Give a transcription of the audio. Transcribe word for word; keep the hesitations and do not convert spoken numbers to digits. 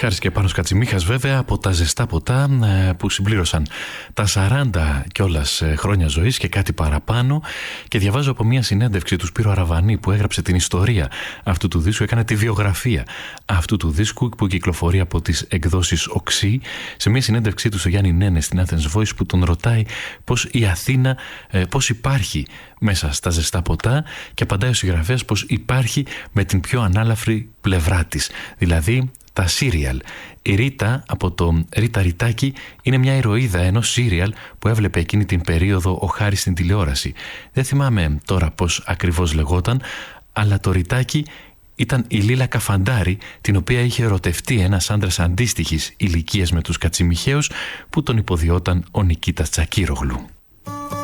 Χάρης και Πάνος Κατσιμίχας, βέβαια, από τα ζεστά ποτά που συμπλήρωσαν τα σαράντα κιόλας χρόνια ζωής και κάτι παραπάνω. Και διαβάζω από μια συνέντευξη του Σπύρο Αραβανή που έγραψε την ιστορία αυτού του δίσκου, έκανε τη βιογραφία αυτού του δίσκου που κυκλοφορεί από τις εκδόσεις Οξύ, σε μια συνέντευξή του στο Γιάννη Νένε στην Athens Voice, που τον ρωτάει πώς η Αθήνα, πώς υπάρχει μέσα στα ζεστά ποτά, και απαντάει ο συγγραφέας πως υπάρχει με την πιο ανάλαφρη πλευρά της, δηλαδή τα σύριαλ. Η Ρίτα από το Ρίτα Ριτάκι είναι μια ηρωίδα ενός σύριαλ που έβλεπε εκείνη την περίοδο ο Χάρης στην τηλεόραση. Δεν θυμάμαι τώρα πώς ακριβώς λεγόταν, αλλά το Ριτάκι ήταν η Λίλα Καφαντάρη, την οποία είχε ερωτευτεί ένας άντρας αντίστοιχης ηλικίας με τους Κατσιμιχαίους, που τον υποδιόταν ο Νικήτας Τσακίρογλου.